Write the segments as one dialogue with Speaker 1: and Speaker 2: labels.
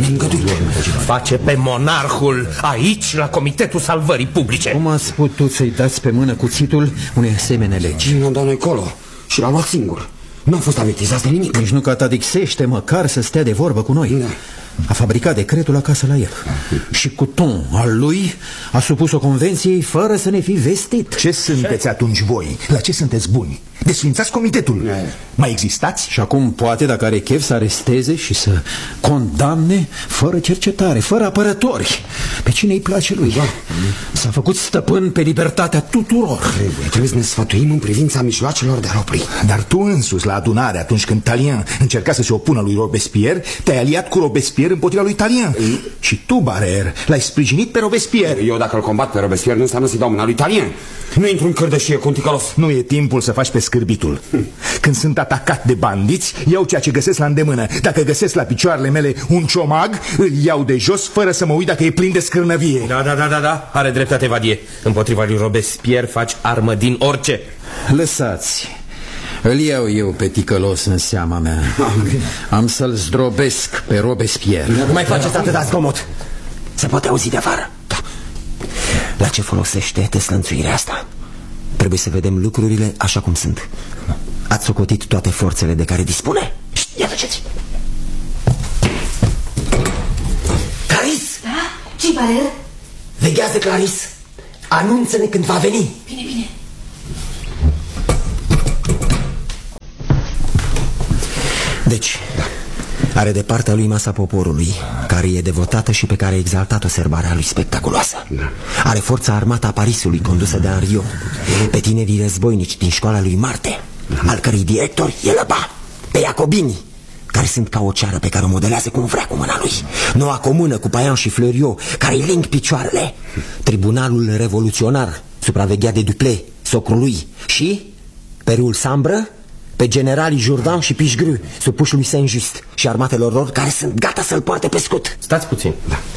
Speaker 1: neîngăduit.
Speaker 2: Face pe monarhul aici, la Comitetul Salvării Publice.
Speaker 3: Cum ați putut să-i dați pe mână cuțitul unei asemenea legi?
Speaker 1: Nu, doamne, colo. Și l-a luat singur. Nu am fost avertizați de nimic.
Speaker 3: Nici nu că atadixește măcar să stea de vorbă cu noi.
Speaker 1: Da.
Speaker 3: A fabricat decretul acasă la el. Și cu ton al lui a supus-o convenției fără să ne fi vestit.
Speaker 4: Ce sunteți atunci voi? La ce sunteți buni? Desfințați comitetul. Mai existați?
Speaker 3: Și acum poate, dacă are chef, să aresteze și să condamne fără cercetare, fără apărători, pe cine îi place lui. S-a făcut stăpân pe libertatea tuturor.
Speaker 1: Trebuie să ne sfătuim în privința mijloacelor de a opri.
Speaker 4: Dar tu însuși, la adunare, atunci când Talien încerca să se opună lui Robespierre, te-ai aliat cu Robespierre împotriva lui Talien. Și tu, Barère, l-ai sprijinit pe Robespierre.
Speaker 1: Eu, dacă îl combat pe Robespierre, nu înseamnă să-i dau mâna lui Talien. Nu intru în cârdășie cu ticălos.
Speaker 4: Nu e timpul să faci pe scârbitul. Când sunt atacat de bandiți, iau ceea ce găsesc la îndemână. Dacă găsesc la picioarele mele un ciomag, îl iau de jos fără să mă uit dacă e plin de scârnăvie.
Speaker 2: Da, are dreptate Vadie. Împotriva lui Robespierre faci armă din orice.
Speaker 3: Lăsați. Îl iau eu pe ticălos în seama mea. Am să-l zdrobesc pe Robespierre.
Speaker 2: Nu mai faceți atâta zgomot. Se poate auzi de afară. Da. La ce folosește deslănțuirea asta? Trebuie să vedem lucrurile așa cum sunt. Ați socotit toate forțele de care dispune? Ia duceți! Clarisse!
Speaker 5: Da? Ce-i, Barère?
Speaker 2: Veghează, Clarisse! Anunță-ne când va veni!
Speaker 5: Bine.
Speaker 2: Deci, are de partea lui masa poporului, care e devotată și pe care a exaltat-o serbarea lui spectaculoasă. Are forța armată a Parisului, condusă de Henriot, pe tinerii războinici din școala lui Marte, al cărei director e Lăba, pe iacobini, care sunt ca o ceară pe care o modelează cum vrea cu mâna lui, noua comună cu Payan și Fleuriot, care îi ling picioarele, tribunalul revoluționar, supravegheat de Duplé, socrul lui, și Perul Sambră, pe generalii Jourdan și Pichegru, supuși lui Saint-Just și armatelor lor, care sunt gata să-l poarte pe scut. Stați puțin.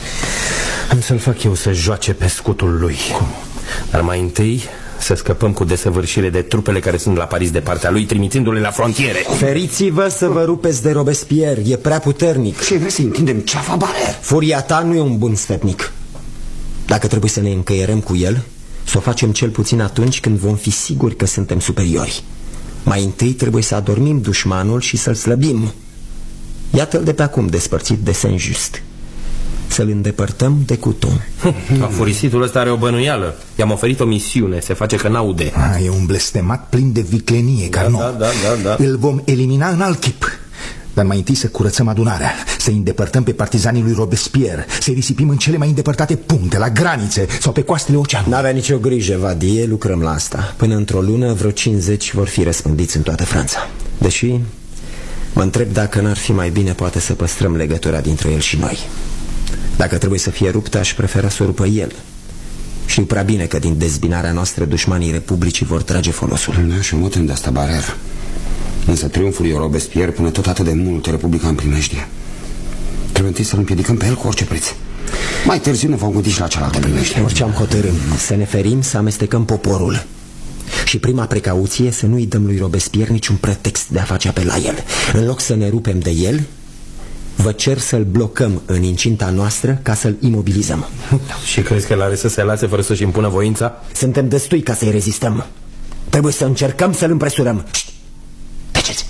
Speaker 2: Am să-l fac eu să joace pe scutul lui. Cum? Dar mai întâi să scăpăm cu desăvârșire de trupele care sunt la Paris de partea lui, trimițându-le la frontiere.
Speaker 6: Feriți-vă să vă rupeți de Robespierre, e prea puternic.
Speaker 1: Și vreți să întindem ceafa, Barère?
Speaker 6: Furia ta nu e un bun sfetnic. Dacă trebuie să ne încăierăm cu el, să o facem cel puțin atunci când vom fi siguri că suntem superiori. Mai întâi trebuie să adormim dușmanul și să-l slăbim. Iată-l de pe acum despărțit de Saint-Just. Să-l îndepărtăm de Couthon.
Speaker 2: Afurisitul ăsta are o bănuială. I-am oferit o misiune, se face că n-aude.
Speaker 4: E un blestemat plin de viclenie, Carnot.
Speaker 2: Da.
Speaker 4: Îl vom elimina în alt chip. Dar mai întâi să curățăm adunarea, să îndepărtăm pe partizanii lui Robespierre, să-i risipim în cele mai îndepărtate puncte, la granițe sau pe coastele oceanului.
Speaker 6: N-avea nicio grijă, Vadie, lucrăm la asta. Până într-o lună, vreo 50 vor fi răspândiți în toată Franța. Deși mă întreb dacă n-ar fi mai bine poate să păstrăm legătura dintre el și noi. Dacă trebuie să fie ruptă, aș prefera să o rupă el. Știu prea bine că din dezbinarea noastră dușmanii Republicii vor trage folosul.
Speaker 1: Da, și mă tem de asta, Barère. Însă triumful lui Robespierre pune tot atât de mult Republica în primejdie. Trebuie întâi să-l împiedicăm pe el cu orice preț. Mai târziu ne vom gândi și la cealaltă primejdie.
Speaker 6: Orice am hotărâm, să ne ferim să amestecăm poporul. Și prima precauție, să nu-i dăm lui Robespierre niciun pretext de a face apel la el. În loc să ne rupem de el, vă cer să-l blocăm în incinta noastră ca să-l imobilizăm.
Speaker 2: Și crezi că l-are să se lase fără să-și impună voința?
Speaker 6: Suntem destui ca să-i rezistăm. Trebuie să încercăm să-l împresurăm. Tăceți!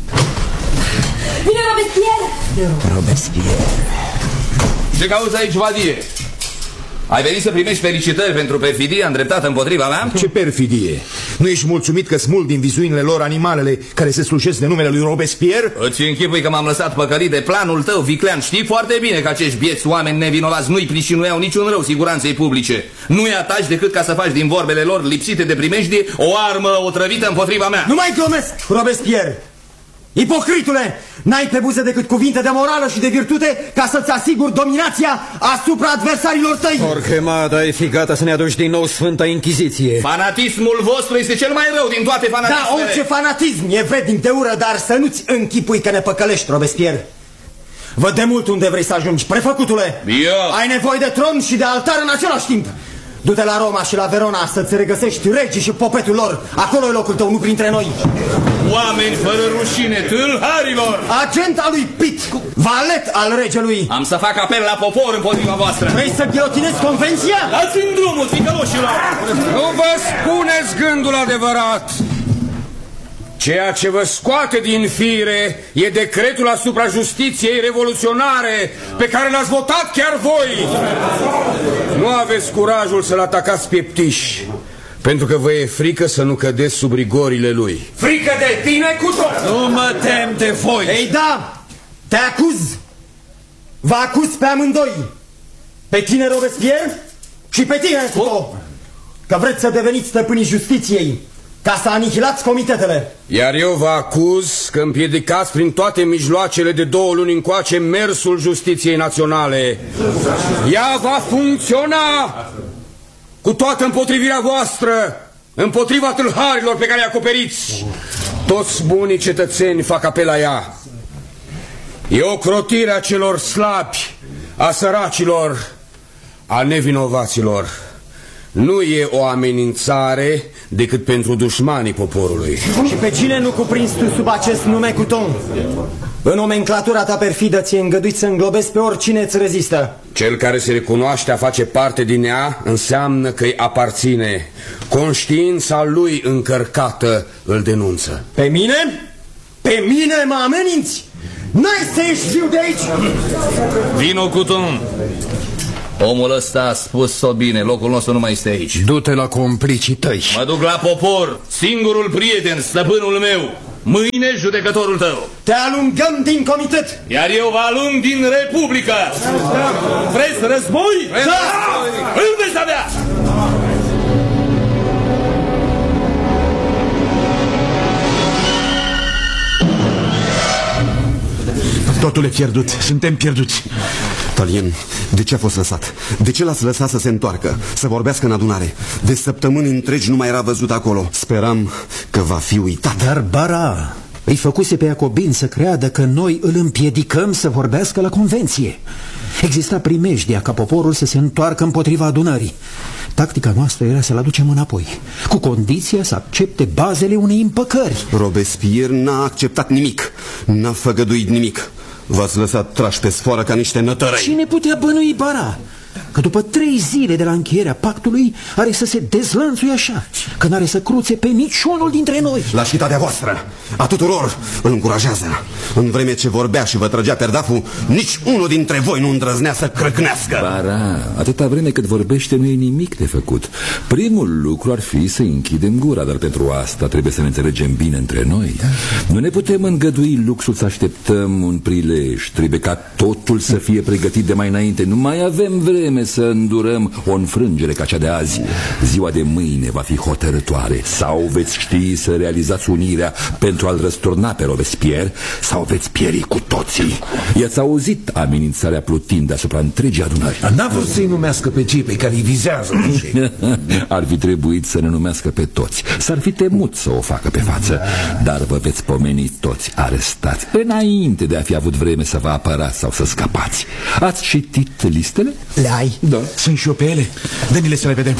Speaker 5: Vine Robespierre!
Speaker 6: Robespierre.
Speaker 7: Ce cauți aici, Vadie? Ai venit să primești felicitări pentru perfidia îndreptată împotriva mea?
Speaker 4: Ce perfidie! Nu ești mulțumit că smulg din vizuinile lor animalele care se slujesc de numele lui Robespierre?
Speaker 7: Îți închipui că m-am lăsat păcălit de planul tău, viclean. Știi foarte bine că acești bieți oameni nevinovați nu-i pricinuiau niciun rău siguranței publice. Nu-i ataci decât ca să faci din vorbele lor lipsite de primejdie o armă otrăvită împotriva mea.
Speaker 6: Nu mai glumesc, Robespierre! Ipocritule, n-ai pe buze decât cuvinte de morală și de virtute ca să-ți asiguri dominația asupra adversarilor tăi.
Speaker 3: Torquemada, ai fi gata să ne aduci din nou Sfânta Inchiziție.
Speaker 7: Fanatismul vostru este cel mai rău din toate fanatismele.
Speaker 6: Da, orice fanatism e vrednic de ură, dar să nu-ți închipui că ne păcălești, Robespierre. Văd de mult unde vrei să ajungi, prefăcutule.
Speaker 7: Eu.
Speaker 6: Ai nevoie de tron și de altar în același timp.
Speaker 2: Du-te la Roma și la Verona să-ți regăsești regii și popetul lor. Acolo e locul tău, nu printre noi.
Speaker 7: Oameni fără rușine, tâlharilor!
Speaker 2: Agent al lui Pitt, valet al regelui.
Speaker 7: Am să fac apel la popor împotriva voastră.
Speaker 2: Vrei să ghilotinezi convenția?
Speaker 7: Dați-mi drumul, ticăloșilor!
Speaker 8: Nu vă spuneți gândul adevărat. Ceea ce vă scoate din fire e decretul asupra justiției revoluționare pe care l-ați votat chiar voi. Nu aveți curajul să-l atacați pieptiș, pentru că vă e frică să nu cădeți sub rigorile lui.
Speaker 7: Frică de tine cu tot! Nu mă tem de voi!
Speaker 2: Ei da, te acuz. Vă acuz pe amândoi. Pe tine, Robespierre, și pe tine, Foucault, că vreți să deveniți stăpânii justiției, ca să anihilați comitetele.
Speaker 8: Iar eu vă acuz că împiedicați prin toate mijloacele de 2 luni încoace mersul justiției naționale. Ea va funcționa cu toată împotrivirea voastră, împotriva tâlharilor pe care îi acoperiți. Toți bunii cetățeni fac apel la ea. E ocrotirea celor slabi, a săracilor, a nevinovaților. Nu e o amenințare decât pentru dușmanii poporului.
Speaker 2: Și pe cine nu cuprinzi tu sub acest nume, Couthon? În nomenclatura ta perfidă ți-e îngăduit să înglobezi pe oricine îți rezistă.
Speaker 8: Cel care se recunoaște a face parte din ea înseamnă că îi aparține. Conștiința lui încărcată îl denunță.
Speaker 2: Pe mine? Pe mine mă ameninți? N-ai să ieși viu de aici!
Speaker 7: Vino, Couthon! Omul ăsta a spus-o bine, locul nostru nu mai este aici.
Speaker 3: Du-te la complicii tăi.
Speaker 7: Mă duc la popor, singurul prieten, stăpânul meu. Mâine judecătorul tău.
Speaker 2: Te alungăm din comitet.
Speaker 7: Iar eu vă alung din Republică. Vreți război?
Speaker 2: Da!
Speaker 7: Îl veți avea!
Speaker 4: Totul e pierdut, suntem pierduți.
Speaker 1: Talien, de ce a fost lăsat? De ce l-ați lăsat să se întoarcă, să vorbească în adunare? De săptămâni întregi nu mai era văzut acolo. Speram că va fi uitat.
Speaker 3: Dar Bara îi făcuse pe Iacobin să creadă că noi îl împiedicăm să vorbească la convenție. Exista primejdia ca poporul să se întoarcă împotriva adunării. Tactica noastră era să-l aducem înapoi, cu condiția să accepte bazele unei împăcări.
Speaker 1: Robespierre n-a acceptat nimic, n-a făgăduit nimic. V-ați lăsat trași pe sfoară ca niște nătărăi.
Speaker 3: Cine putea bănui Bara? Că după 3 zile de la încheierea pactului are să se dezlănțuie așa, că n-are să cruțe pe niciunul dintre noi.
Speaker 1: Lașitatea voastră, a tuturor, îl încurajează. În vreme ce vorbea și vă trăgea perdaful, nici unul dintre voi nu îndrăznea să crăcnească.
Speaker 9: Bara, atâta vreme cât vorbește nu e nimic de făcut. Primul lucru ar fi să închidem gura, dar pentru asta trebuie să ne înțelegem bine între noi. Nu ne putem îngădui luxul să așteptăm un prilej. Trebuie ca totul să fie pregătit de mai înainte. Nu mai avem vreme să îndurăm o înfrângere ca cea de azi. Ziua de mâine va fi hotărătoare. Sau veți ști să realizați unirea pentru a-l răsturna pe Robespierre, sau veți pieri cu toții. I-ați auzit amenințarea plutind asupra întregii adunări.
Speaker 3: N-a vrut să-i numească pe cei pe care îi vizează.
Speaker 9: Ar fi trebuit să ne numească pe toți. S-ar fi temut să o facă pe față. Dar vă veți pomeni toți arestați înainte de a fi avut vreme să vă apărați sau să scapați. Ați citit listele?
Speaker 2: Le ai?
Speaker 9: Da.
Speaker 4: Sunt și eu pe ele? Dă-ne-le să le vedem.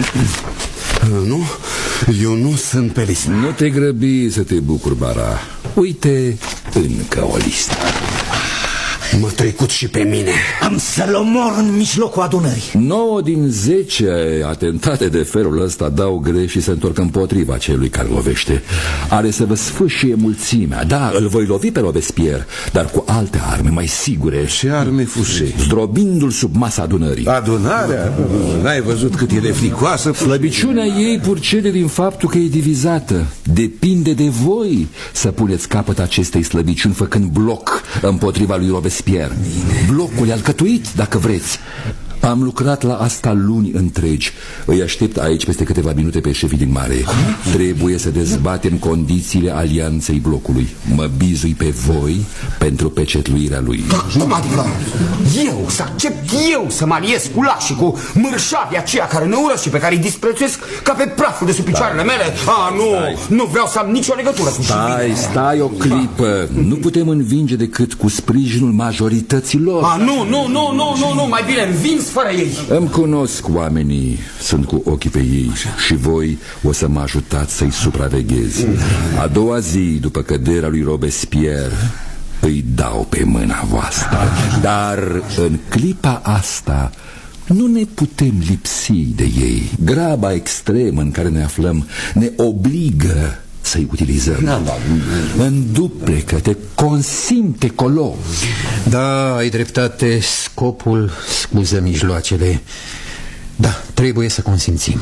Speaker 1: Nu, eu nu sunt pe listă.
Speaker 9: Nu te grăbi să te bucuri, Bara. Uite încă o listă.
Speaker 1: M-a trecut și pe mine.
Speaker 3: Am să-l omor în mijlocul adunării.
Speaker 9: 9 din 10 atentate de felul ăsta dau greș și se întorc împotriva celui care lovește. Are să vă sfâșie mulțimea. Da, îl voi lovi pe Robespierre, dar cu alte arme mai sigure.
Speaker 10: Ce arme fuse?
Speaker 9: Zdrobindu-l sub masa adunării.
Speaker 10: Adunarea? N-ai văzut cât e de fricoasă?
Speaker 9: Slăbiciunea ei purcede din faptul că e divizată. Depinde de voi să puneți capăt acestei slăbiciuni făcând bloc împotriva lui Robespierre. Blocul e alcătuit, dacă vreți. Am lucrat la asta luni întregi. Îi aștept aici peste câteva minute pe șefii din mare. Trebuie să dezbatem condițiile alianței blocului. Mă bizui pe voi pentru pecetluirea lui.
Speaker 1: Cum adică? Eu, să accept eu să mă aliez cu lașii, cu mărșavii aceia care ne urăsc și pe care îi disprețuiesc ca pe praful de sub picioarele mele? Nu vreau să am nicio legătură cu
Speaker 9: Stai o clipă. Nu putem învinge decât cu sprijinul majorității lor.
Speaker 1: Nu, mai bine învins fără ei.
Speaker 9: Îmi cunosc oamenii, sunt cu ochii pe ei. Și voi o să mă ajutați să-i supraveghez. A doua zi după căderea lui Robespierre îi dau pe mâna voastră. Dar în clipa asta nu ne putem lipsi de ei. Graba extremă în care ne aflăm ne obligă să-i utilizăm. Înduplecă, te consimte colo.
Speaker 3: Da, ai dreptate, scopul scuză mijloacele. Da, trebuie să consimțim.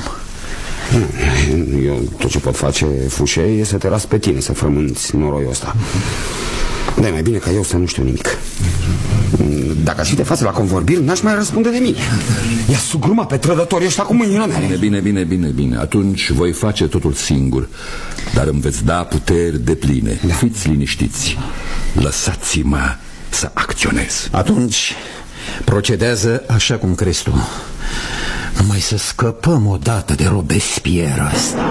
Speaker 1: Eu tot ce pot face, Fouché, e să te las pe tine să frămânți noroiul ăsta. Dar e mai bine ca eu să nu știu nimic. Dacă aș fi de față la convorbiri, n-aș mai răspunde de mine. I-a sugruma pe trădătorii ăștia cu mâinile mele.
Speaker 9: Bine. Atunci voi face totul singur. Dar îmi veți da puteri depline. Fiți liniștiți. Lăsați-mă să acționez.
Speaker 3: Atunci procedează așa cum crezi tu. Numai să scăpăm odată de Robespierre ăsta.